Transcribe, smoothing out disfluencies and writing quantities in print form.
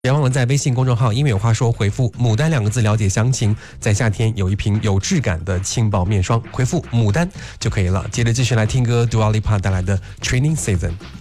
别忘了在微信公众号音乐有话说回复牡丹2个字了解详情，在夏天有一瓶有质感的轻薄面霜，回复牡丹就可以了。接着继续来听歌，Dua Lipa 带来的 Training Season。